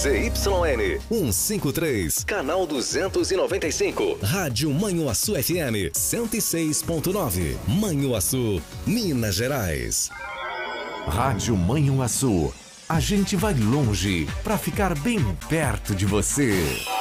ZYN 153, canal 295. Rádio Manhuaçu FM 106.9. Manhuaçu, Minas Gerais. Rádio Manhuaçu. A gente vai longe para ficar bem perto de você.